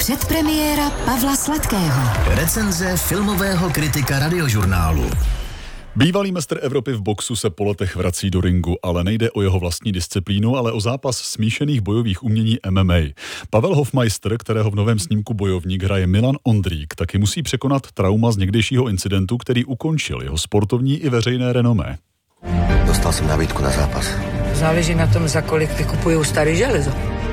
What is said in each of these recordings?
Předpremiéra Pavla Sladkého. Recenze filmového kritika Radiožurnálu. Bývalý mistr Evropy v boxu se po letech vrací do ringu, ale nejde o jeho vlastní disciplínu, ale o zápas smíšených bojových umění MMA. Pavel Hofmeister, kterého v novém snímku Bojovník hraje Milan Ondrík, taky musí překonat trauma z někdejšího incidentu, který ukončil jeho sportovní i veřejné renomé. Dostal jsem nabídku na zápas. Záleží na tom, za kolik vykupují starý železo.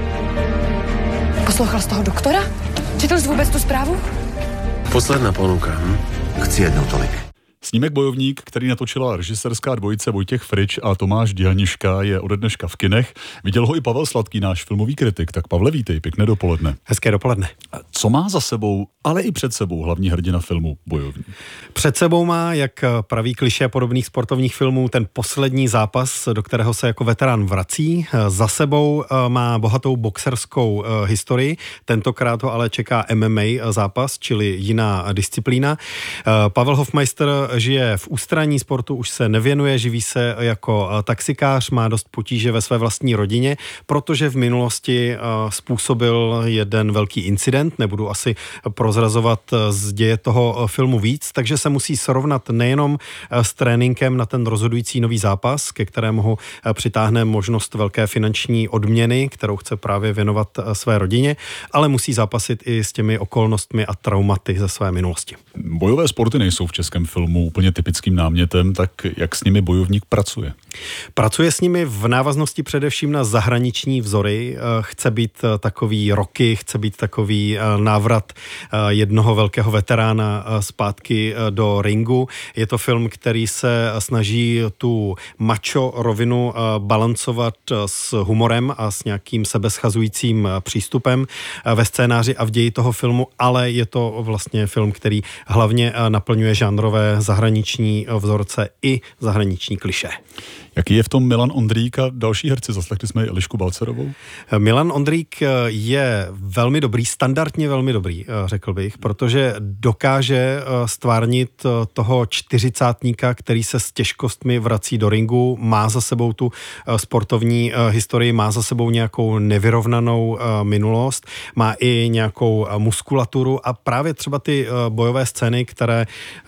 Poslouchal z toho doktora? Četl jsi vůbec tu zprávu? Posledná ponuka. Chci jednou tolik. Snímek Bojovník, který natočila režisérská dvojice Vojtěch Frič a Tomáš Dělniška, je ode dneška v kinech. Viděl ho i Pavel Sladký, náš filmový kritik. Tak Pavle, vítej, pěkné dopoledne. Hezké dopoledne. Co má za sebou, ale i před sebou hlavní hrdina filmu Bojovník? Před sebou má, jak praví klišé podobných sportovních filmů, ten poslední zápas, do kterého se jako veterán vrací. Za sebou má bohatou boxerskou historii, tentokrát ho ale čeká MMA zápas, čili jiná disciplína. Pavel Hofmeister žije v ústraní sportu, už se nevěnuje, živí se jako taxikář, má dost potíže ve své vlastní rodině, protože v minulosti způsobil jeden velký incident, nebudu asi prozrazovat z děje toho filmu víc, takže se musí srovnat nejenom s tréninkem na ten rozhodující nový zápas, ke kterému ho přitáhne možnost velké finanční odměny, kterou chce právě věnovat své rodině, ale musí zápasit i s těmi okolnostmi a traumaty ze své minulosti. Bojové sporty nejsou v českém filmu úplně typickým námětem, tak jak s nimi Bojovník pracuje? Pracuje s nimi v návaznosti především na zahraniční vzory. Chce být takový Rocky, chce být takový návrat jednoho velkého veterána zpátky do ringu. Je to film, který se snaží tu macho rovinu balancovat s humorem a s nějakým sebeschazujícím přístupem ve scénáři a v ději toho filmu, ale je to vlastně film, který hlavně naplňuje žánrové zahraniční vzorce i zahraniční klišé. Jaký je v tom Milan Ondrík a další herci? Zaslechli jsme Elišku Balcerovou. Milan Ondrík je velmi dobrý, standardně velmi dobrý, řekl bych, protože dokáže stvárnit toho čtyřicátníka, který se s těžkostmi vrací do ringu, má za sebou tu sportovní historii, má za sebou nějakou nevyrovnanou minulost, má i nějakou muskulaturu a právě třeba ty bojové scény, které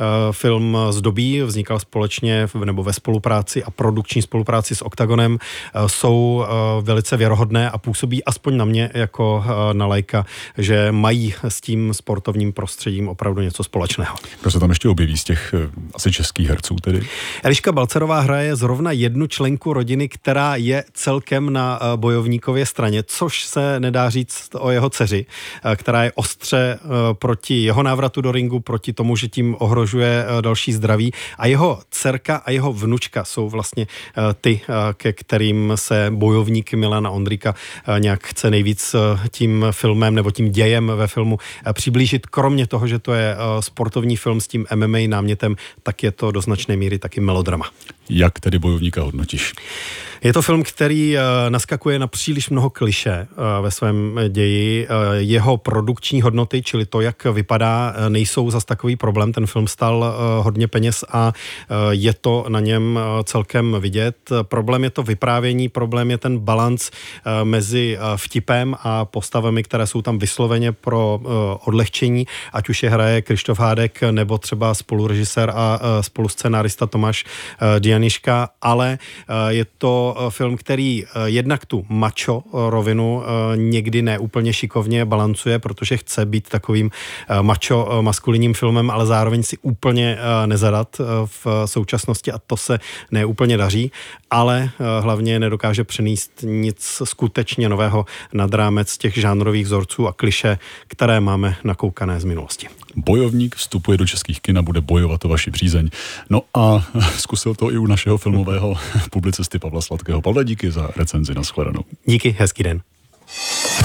film zdobí, vznikal společně nebo ve spolupráci a produkční spolupráci s Oktagonem, jsou velice věrohodné a působí aspoň na mě jako na laika, že mají s tím sportovním prostředím opravdu něco společného. Kdo se tam ještě objeví z těch asi českých herců tedy? Eliška Balcerová hraje zrovna jednu členku rodiny, která je celkem na Bojovníkově straně, což se nedá říct o jeho dceři, která je ostře proti jeho návratu do ringu, proti tomu, že tím ohrožuje další zdraví, a jeho dcerka a jeho vnučka jsou vlastně ty, ke kterým se Bojovník Milana Ondríka nějak chce nejvíc tím filmem nebo tím dějem ve filmu přiblížit. Kromě toho, že to je sportovní film s tím MMA námětem, tak je to do značné míry taky melodrama. Jak tedy Bojovníka hodnotíš? Je to film, který naskakuje na příliš mnoho klišé ve svém ději. Jeho produkční hodnoty, čili to, jak vypadá, nejsou zas takový problém. Ten film stál hodně peněz a je to na něm celkem vidět. Problém je to vyprávění, problém je ten balanc mezi vtipem a postavami, které jsou tam vysloveně pro odlehčení, ať už je hraje Krištof Hádek nebo třeba spolurežisér a spoluscenárista Tomáš Dělniška, ale je to film, který jednak tu macho rovinu někdy neúplně šikovně balancuje, protože chce být takovým macho maskulinním filmem, ale zároveň si úplně nezadat v současnosti a to se neúplně daří, ale hlavně nedokáže přenést nic skutečně nového nad rámec těch žánrových vzorců a klišé, které máme nakoukané z minulosti. Bojovník vstupuje do českých kin a bude bojovat o vaši přízeň. No a zkusil to i u našeho filmového publicisty Pavla Sladkého. Pavle, díky za recenzi, nashledanou. Díky, hezký den.